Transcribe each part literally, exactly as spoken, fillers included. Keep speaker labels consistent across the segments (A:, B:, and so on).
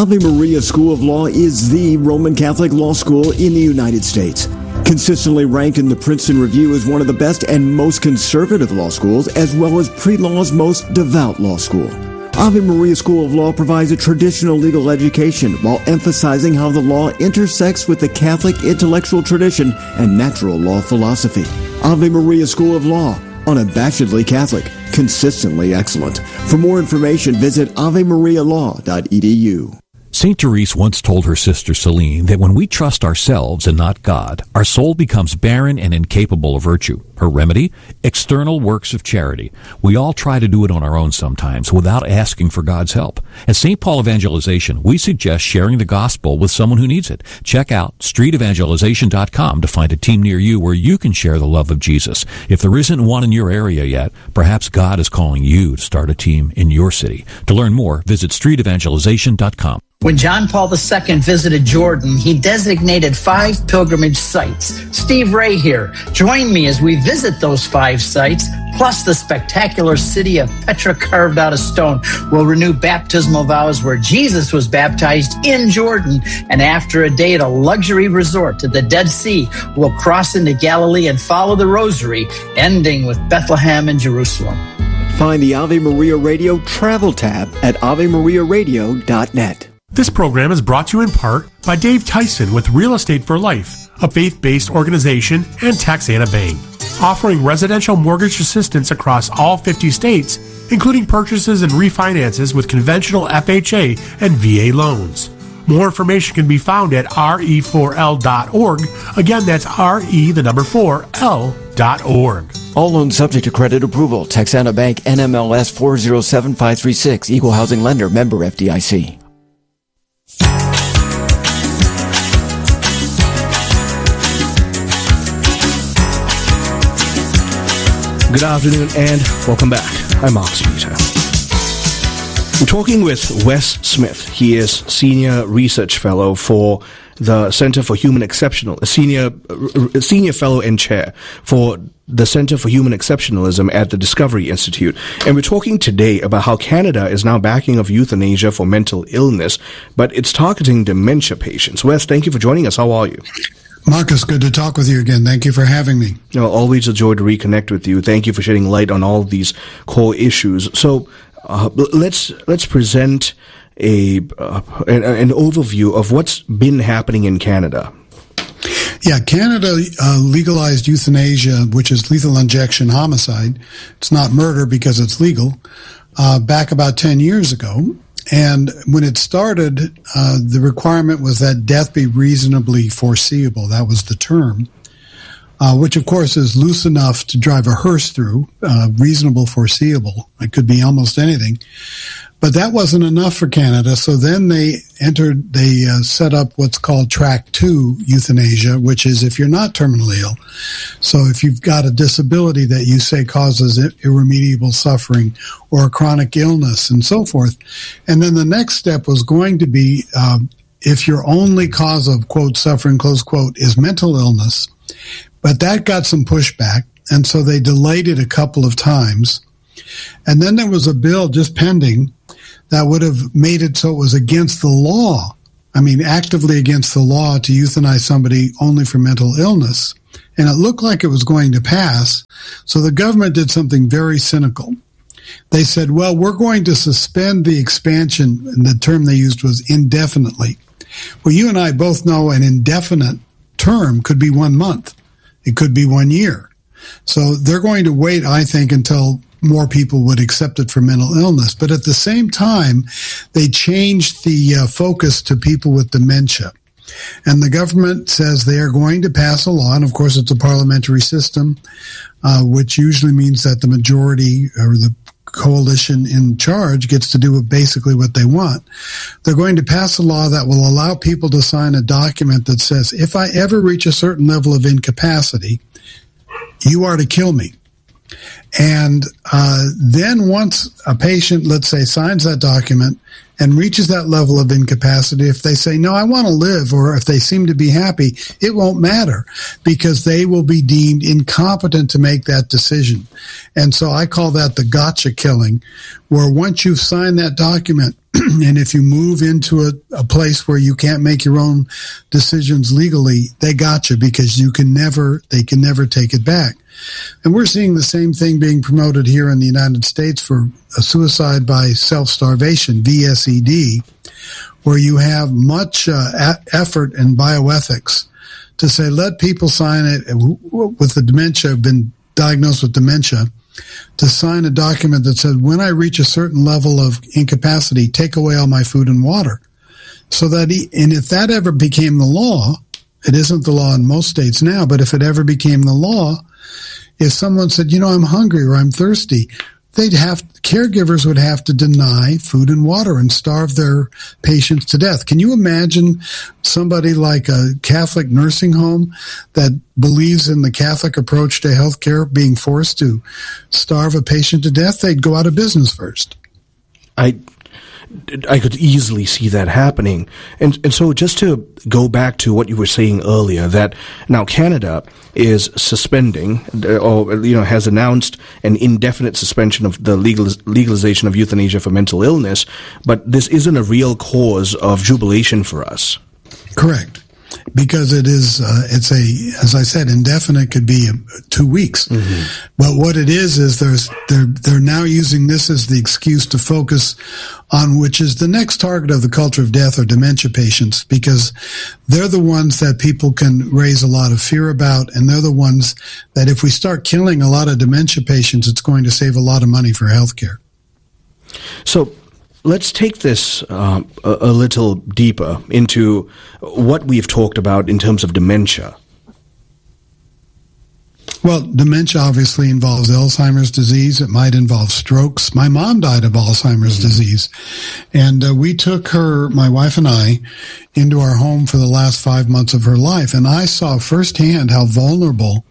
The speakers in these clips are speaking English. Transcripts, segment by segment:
A: Ave Maria School of Law is the Roman Catholic law school in the United States. Consistently ranked in the Princeton Review as one of the best and most conservative law schools, as well as pre-law's most devout law school. Ave Maria School of Law provides a traditional legal education while emphasizing how the law intersects with the Catholic intellectual tradition and natural law philosophy. Ave Maria School of Law, unabashedly Catholic, consistently excellent. For more information, visit ave maria law dot e d u.
B: Saint Therese once told her sister Celine that when we trust ourselves and not God, our soul becomes barren and incapable of virtue. Her remedy? External works of charity. We all try to do it on our own sometimes without asking for God's help. At Saint Paul Evangelization, we suggest sharing the gospel with someone who needs it. Check out street evangelization dot com to find a team near you where you can share the love of Jesus. If there isn't one in your area yet, perhaps God is calling you to start a team in your city. To learn more, visit street evangelization dot com.
C: When John Paul the Second visited Jordan, he designated five pilgrimage sites. Steve Ray here. Join me as we visit those five sites, plus the spectacular city of Petra carved out of stone. We'll renew baptismal vows where Jesus was baptized in Jordan, and after a day at a luxury resort at the Dead Sea, we'll cross into Galilee and follow the Rosary, ending with Bethlehem and Jerusalem.
A: Find the Ave Maria Radio Travel tab at ave maria radio dot net.
D: This program is brought to you in part by Dave Tyson with Real Estate for Life, a faith-based organization, and Taxana Bank, offering residential mortgage assistance across all fifty states, including purchases and refinances with conventional F H A and V A loans. More information can be found at R E four L dot org. Again, that's R E, the number four, L dot org.
A: All loans subject to credit approval. Texana Bank, N M L S four zero seven five three six, Equal Housing Lender, member F D I C.
E: Good afternoon and welcome back. I'm Mark Peter. We're talking with Wes Smith. He is Senior Research Fellow for the Center for Human Exceptional, a senior, uh, senior Fellow and Chair for the Center for Human Exceptionalism at the Discovery Institute. And we're talking today about how Canada is now backing of euthanasia for mental illness, but it's targeting dementia patients. Wes, thank you for joining us. How are you?
F: Marcus, good to talk with you again. Thank you for having me.
E: You know, always a joy to reconnect with you. Thank you for shedding light on all of these core issues. So uh, let's let's present a uh, an, an overview of what's been happening in Canada.
F: Yeah, Canada uh, legalized euthanasia, which is lethal injection homicide. It's not murder because it's legal, uh, back about ten years ago. And when it started, uh, the requirement was that death be reasonably foreseeable. That was the term, uh, which of course is loose enough to drive a hearse through, uh, reasonable foreseeable. It could be almost anything. But that wasn't enough for Canada, so then they entered, they uh, set up what's called Track two euthanasia, which is if you're not terminally ill. So if you've got a disability that you say causes irremediable suffering or a chronic illness and so forth. And then the next step was going to be um, if your only cause of, quote, suffering, close quote, is mental illness. But that got some pushback, and so they delayed it a couple of times. And then there was a bill just pending that would have made it so it was against the law, I mean, actively against the law to euthanize somebody only for mental illness. And it looked like it was going to pass. So the government did something very cynical. They said, well, we're going to suspend the expansion, and the term they used was indefinitely. Well, you and I both know an indefinite term could be one month. It could be one year. So they're going to wait, I think, until more people would accept it for mental illness. But at the same time, they changed the uh, focus to people with dementia. And the government says they are going to pass a law, and of course it's a parliamentary system, uh, which usually means that the majority or the coalition in charge gets to do basically what they want. They're going to pass a law that will allow people to sign a document that says, if I ever reach a certain level of incapacity, you are to kill me. And uh, then once a patient, let's say, signs that document and reaches that level of incapacity, if they say, no, I want to live, or if they seem to be happy, it won't matter because they will be deemed incompetent to make that decision. And so I call that the gotcha killing, where once you've signed that document and if you move into a, a place where you can't make your own decisions legally, they got you because you can never, they can never take it back. And we're seeing the same thing being promoted here in the United States for a suicide by self-starvation, V S E D, where you have much uh, a- effort in bioethics to say, let people sign it with the dementia, have been diagnosed with dementia, to sign a document that said, when I reach a certain level of incapacity, take away all my food and water. So that, he, and if that ever became the law, it isn't the law in most states now, but if it ever became the law, if someone said, you know, I'm hungry or I'm thirsty, they'd have, caregivers would have to deny food and water and starve their patients to death. Can you imagine somebody like a Catholic nursing home that believes in the Catholic approach to healthcare being forced to starve a patient to death? They'd go out of business first.
E: I, I could easily see that happening. And, and so just to go back to what you were saying earlier, that now Canada is suspending, or, you know, has announced an indefinite suspension of the legal, legalization of euthanasia for mental illness, but this isn't a real cause of jubilation for us.
F: Correct. Because it is, uh, it's a, as I said, indefinite could be two weeks. Mm-hmm. But what it is, is there's, they're, they're now using this as the excuse to focus on which is the next target of the culture of death are dementia patients, because they're the ones that people can raise a lot of fear about. And they're the ones that if we start killing a lot of dementia patients, it's going to save a lot of money for healthcare.
E: So, let's take this uh, a, a little deeper into what we've talked about in terms of dementia.
F: Well, dementia obviously involves Alzheimer's disease. It might involve strokes. My mom died of Alzheimer's mm-hmm. disease. And uh, we took her, my wife and I, into our home for the last five months of her life. And I saw firsthand how vulnerable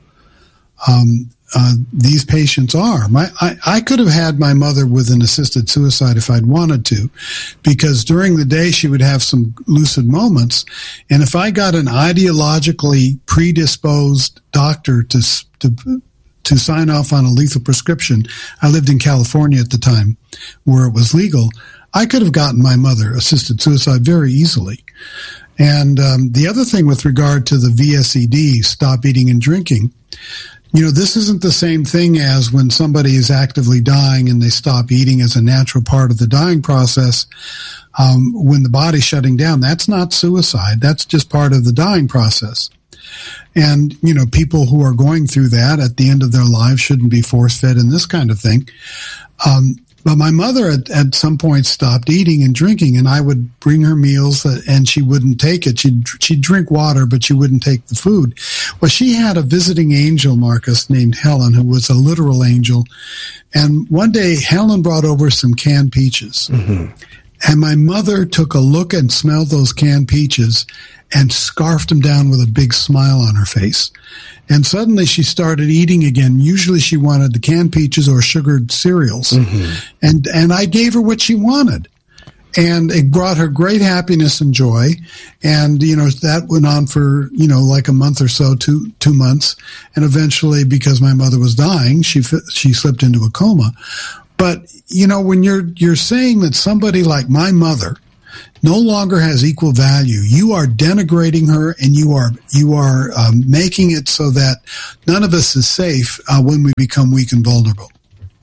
F: um Uh, these patients are. My, I, I could have had my mother with an assisted suicide if I'd wanted to, because during the day she would have some lucid moments. And if I got an ideologically predisposed doctor to, to, to sign off on a lethal prescription, I lived in California at the time where it was legal, I could have gotten my mother assisted suicide very easily. And um, the other thing with regard to the V S E D, stop eating and drinking, you know, this isn't the same thing as when somebody is actively dying and they stop eating as a natural part of the dying process. Um, when the body's shutting down, that's not suicide. That's just part of the dying process. And, you know, people who are going through that at the end of their lives shouldn't be force-fed and this kind of thing. Um, But my mother at, at some point stopped eating and drinking, and I would bring her meals that, and she wouldn't take it. She'd, she'd drink water, but she wouldn't take the food. Well, she had a visiting angel, Marcus, named Helen, who was a literal angel. And one day Helen brought over some canned peaches. Mm-hmm. And my mother took a look and smelled those canned peaches and scarfed them down with a big smile on her face. And suddenly she started eating again. Usually she wanted the canned peaches or sugared cereals. Mm-hmm. And, and I gave her what she wanted. And it brought her great happiness and joy. And, you know, that went on for, you know, like a month or so, two, two months. And eventually, because my mother was dying, she, she slipped into a coma. But, you know, when you're, you're saying that somebody like my mother no longer has equal value, you are denigrating her, and you are you are um, making it so that none of us is safe uh, when we become weak and vulnerable.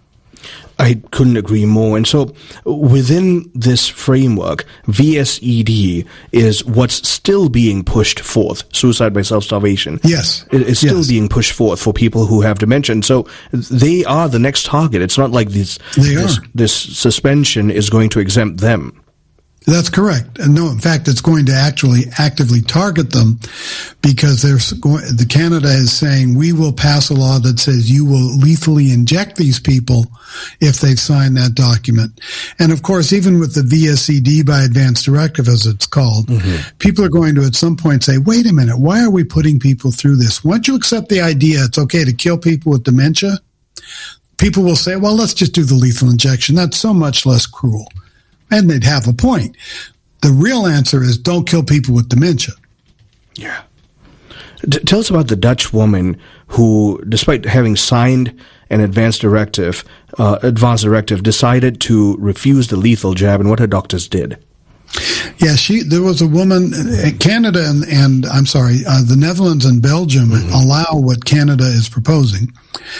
E: I couldn't agree more. And so within this framework, V S E D is what's still being pushed forth, suicide by self-starvation.
F: Yes.
E: It's still
F: yes.
E: being pushed forth for people who have dementia. And so they are the next target. It's not like this,
F: they
E: this,
F: are. this
E: suspension is going to exempt them.
F: That's correct. And no, in fact, it's going to actually actively target them, because there's going, the Canada is saying we will pass a law that says you will lethally inject these people if they've signed that document. And of course, even with the V S E D by advance directive, as it's called, mm-hmm. people are going to at some point say, wait a minute, why are we putting people through this? Once you accept the idea it's okay to kill people with dementia, people will say, well, let's just do the lethal injection. That's so much less cruel. And they'd have a point. The real answer is don't kill people with dementia.
E: Yeah. D- tell us about the Dutch woman who, despite having signed an advance directive, uh, advance directive, decided to refuse the lethal jab, and what her doctors did.
F: Yeah, she. There was a woman. Canada and, and I'm sorry, uh, the Netherlands and Belgium mm-hmm. allow what Canada is proposing,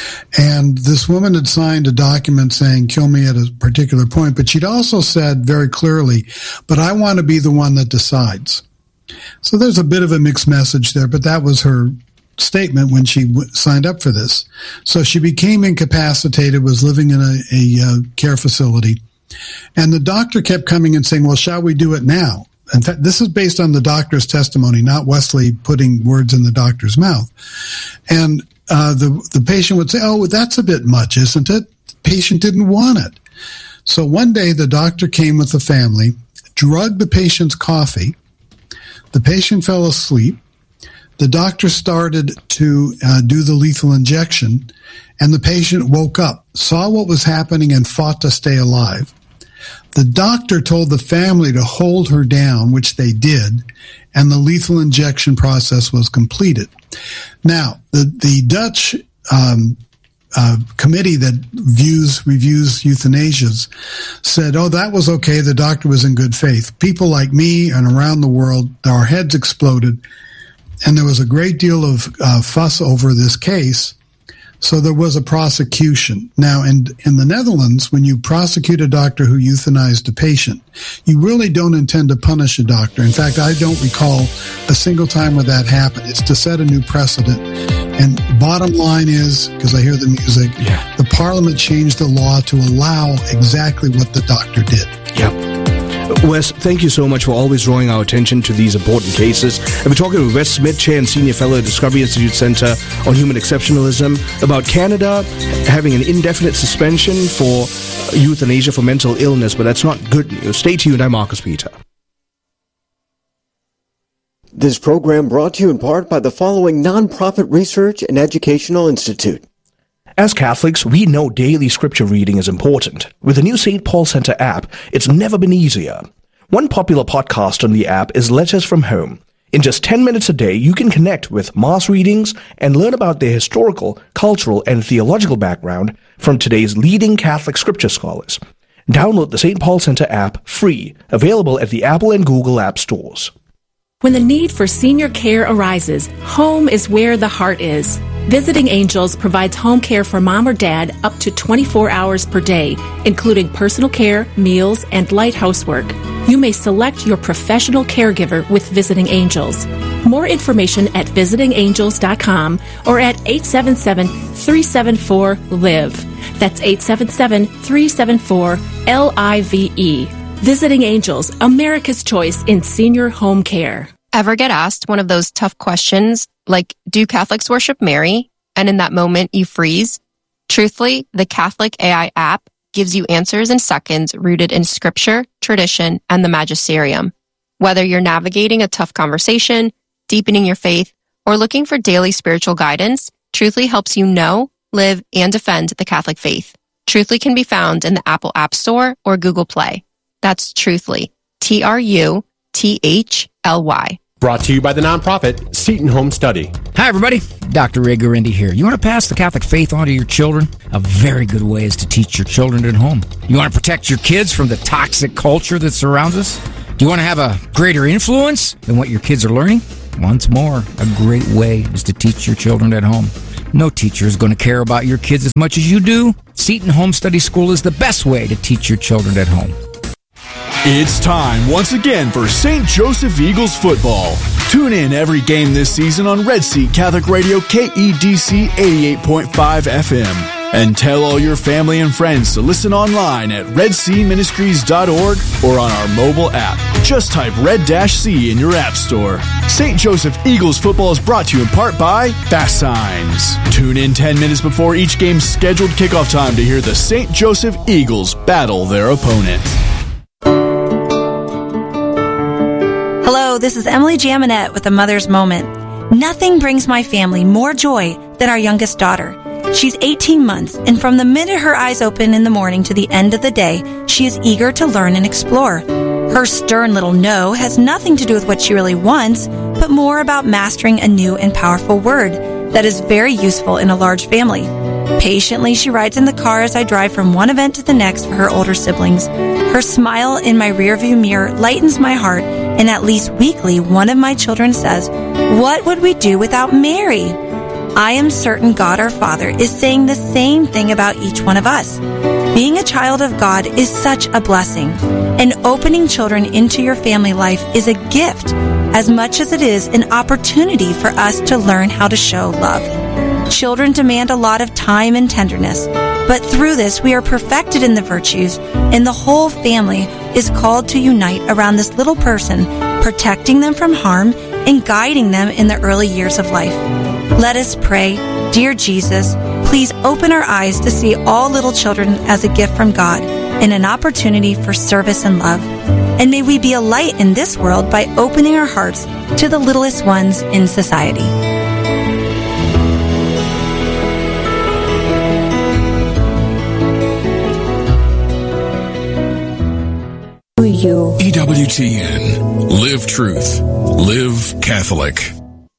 F: and this woman had signed a document saying "kill me" at a particular point, but she'd also said very clearly, "But I want to be the one that decides." So there's a bit of a mixed message there, but that was her statement when she w- signed up for this. So she became incapacitated, was living in a, a uh, care facility. And the doctor kept coming and saying, well, shall we do it now? In fact, this is based on the doctor's testimony, not Wesley putting words in the doctor's mouth. And uh, the, the patient would say, oh, that's a bit much, isn't it? The patient didn't want it. So one day the doctor came with the family, drugged the patient's coffee. The patient fell asleep. The doctor started to uh, do the lethal injection, and the patient woke up, saw what was happening, and fought to stay alive. The doctor told the family to hold her down, which they did, and the lethal injection process was completed. Now, the, the Dutch um, uh, committee that views reviews euthanasias said, oh, that was okay. The doctor was in good faith. People like me and around the world, our heads exploded, and there was a great deal of uh, fuss over this case. So there was a prosecution. Now, in in the Netherlands, when you prosecute a doctor who euthanized a patient, you really don't intend to punish a doctor. In fact, I don't recall a single time where that happened. It's to set a new precedent. And bottom line is, because I hear the music, yeah. the Parliament changed the law to allow exactly what the doctor did.
E: Yep. Wes, thank you so much for always drawing our attention to these important cases. And we're talking with Wes Smith, Chair and Senior Fellow at Discovery Institute Center on Human Exceptionalism, about Canada having an indefinite suspension for euthanasia for mental illness, but that's not good news. Stay tuned. I'm Marcus Peter.
A: This program brought to you in part by the following nonprofit research and educational institute.
E: As Catholics, we know daily scripture reading is important. With the new Saint Paul Center app, it's never been easier. One popular podcast on the app is Letters from Home. In just ten minutes a day, you can connect with Mass readings and learn about their historical, cultural, and theological background from today's leading Catholic scripture scholars. Download the Saint Paul Center app free, available at the Apple and Google App Stores.
G: When the need for senior care arises, home is where the heart is. Visiting Angels provides home care for mom or dad up to twenty-four hours per day, including personal care, meals, and light housework. You may select your professional caregiver with Visiting Angels. More information at visiting angels dot com or at eight seven seven, three seven four, L I V E. That's eight seven seven, three seven four, L I V E. Visiting Angels, America's choice in senior home care.
H: Ever get asked one of those tough questions like, do Catholics worship Mary? And in that moment, you freeze? Truthfully, the Catholic A I app gives you answers in seconds rooted in scripture, tradition, and the magisterium. Whether you're navigating a tough conversation, deepening your faith, or looking for daily spiritual guidance, Truthfully helps you know, live, and defend the Catholic faith. Truthfully can be found in the Apple App Store or Google Play. That's Truthfully. T R U T H L Y.
I: Brought to you by the nonprofit Seton Home Study.
J: Hi, everybody. Doctor Ray Guarendi here. You want to pass the Catholic faith on to your children? A very good way is to teach your children at home. You want to protect your kids from the toxic culture that surrounds us? Do you want to have a greater influence than what your kids are learning? Once more, a great way is to teach your children at home. No teacher is going to care about your kids as much as you do. Seton Home Study School is the best way to teach your children at home.
K: It's time once again for Saint Joseph Eagles football. Tune in every game this season on Red Sea Catholic Radio K E D C eighty-eight point five F M. And tell all your family and friends to listen online at red sea ministries dot org or on our mobile app. Just type Red-C in your app store. Saint Joseph Eagles football is brought to you in part by Fast Signs. Tune in ten minutes before each game's scheduled kickoff time to hear the Saint Joseph Eagles battle their opponent.
L: Hello, this is Emily Jaminet with A Mother's Moment. Nothing brings my family more joy than our youngest daughter. She's eighteen months, and from the minute her eyes open in the morning to the end of the day, she is eager to learn and explore. Her stern little no has nothing to do with what she really wants, but more about mastering a new and powerful word that is very useful in a large family. Patiently, she rides in the car as I drive from one event to the next for her older siblings. Her smile in my rearview mirror lightens my heart, and at least weekly, one of my children says, "What would we do without Mary?" I am certain God our Father is saying the same thing about each one of us. Being a child of God is such a blessing, and opening children into your family life is a gift as much as it is an opportunity for us to learn how to show love. Children demand a lot of time and tenderness, but through this we are perfected in the virtues, and the whole family is called to unite around this little person, protecting them from harm and guiding them in the early years of life. Let us pray. Dear Jesus, please open our eyes to see all little children as a gift from God and an opportunity for service and love. And may we be a light in this world by opening our hearts to the littlest ones in society.
M: You. E W T N. Live truth. Live Catholic.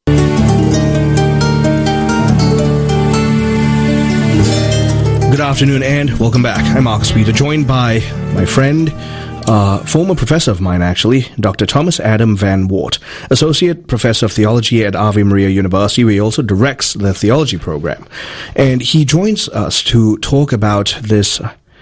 E: Good afternoon and welcome back. I'm Marcus Peter, joined by my friend, uh, former professor of mine actually, Doctor Thomas Adam Van Wart, Associate Professor of Theology at Ave Maria University, where he also directs the theology program. And he joins us to talk about this,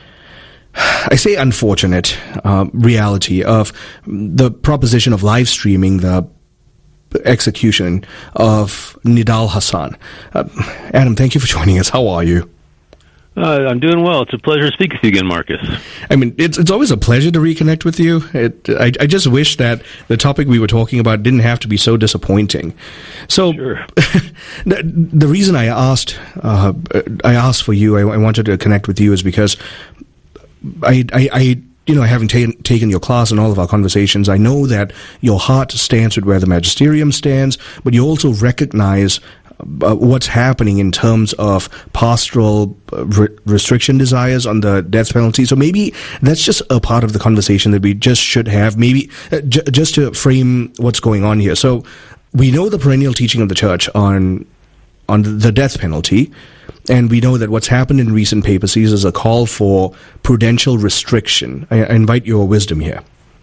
E: I say unfortunate, uh, reality of the proposition of live streaming the execution of Nidal Hasan. Uh, Adam, thank you for joining us. How are you?
N: Uh, I'm doing well. It's a pleasure to speak with you again, Marcus.
E: I mean, it's it's always a pleasure to reconnect with you. It, I, I just wish that the topic we were talking about didn't have to be so disappointing. So,
N: sure.
E: the, the reason I asked uh, I asked for you, I, I wanted to connect with you, is because I, I, I you know, having taken taken your class and all of our conversations, I know that your heart stands with where the magisterium stands, but you also recognize Uh, what's happening in terms of pastoral uh, re- restriction desires on the death penalty. So maybe that's just a part of the conversation that we just should have, maybe uh, j- just to frame what's going on here. So we know the perennial teaching of the church on on the death penalty, and we know that what's happened in recent papacies is a call for prudential restriction. I, I invite your wisdom here.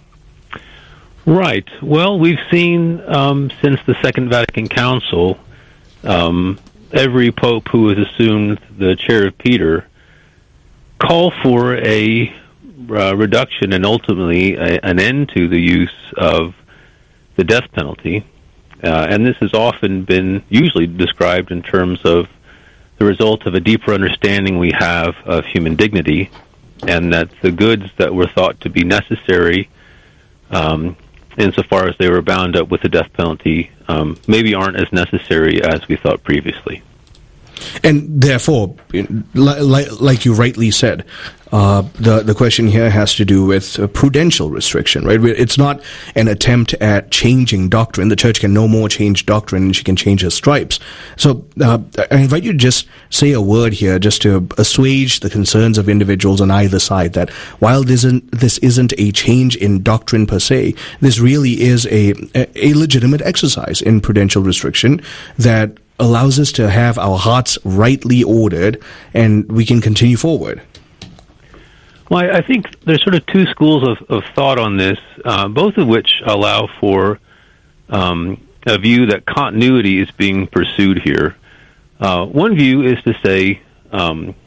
N: Right. Well, we've seen um, since the Second Vatican Council, Um, every pope who has assumed the chair of Peter call for a uh, reduction and ultimately a, an end to the use of the death penalty. Uh, and this has often been usually described in terms of the result of a deeper understanding we have of human dignity, and that the goods that were thought to be necessary um, insofar as they were bound up with the death penalty, um, maybe aren't as necessary as we thought previously.
E: And therefore, like, like you rightly said, uh, the the question here has to do with uh, prudential restriction, right? It's not an attempt at changing doctrine. The church can no more change doctrine than she can change her stripes. So uh, I invite you to just say a word here, just to assuage the concerns of individuals on either side, that while this isn't, this isn't a change in doctrine per se, this really is a, a legitimate exercise in prudential restriction that allows us to have our hearts rightly ordered, and we can continue forward.
N: Well, I, I think there's sort of two schools of, of thought on this, uh, both of which allow for um, a view that continuity is being pursued here. Uh, one view is to say um,